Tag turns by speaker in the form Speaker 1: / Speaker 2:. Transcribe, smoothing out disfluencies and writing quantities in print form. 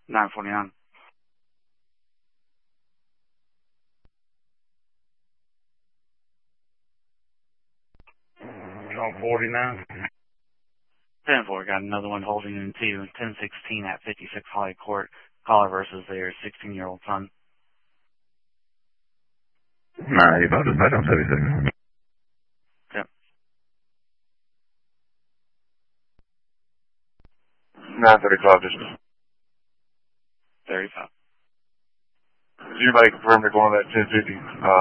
Speaker 1: 949.
Speaker 2: 49.
Speaker 1: 10-4, got another one holding into 1016 at 56 Holly Court. Caller versus their 16-year-old son.
Speaker 2: Nah, you about to bet on 36.
Speaker 1: Yep.
Speaker 3: 935, just
Speaker 1: 35.
Speaker 3: Does anybody confirm they're going to that 1050